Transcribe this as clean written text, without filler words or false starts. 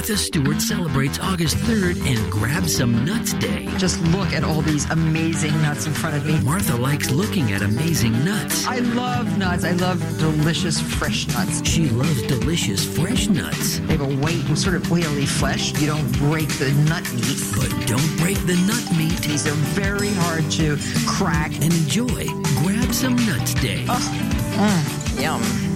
Martha Stewart celebrates August 3rd and Grab Some Nuts Day. Just look at all these amazing nuts in front of me. Martha likes looking at amazing nuts. I love nuts. I love delicious fresh nuts. She loves delicious fresh nuts. They have a white, sort of oily flesh. You don't break the nut meat. But don't break the nut meat. These are very hard to crack. And enjoy Grab Some Nuts Day. Yum.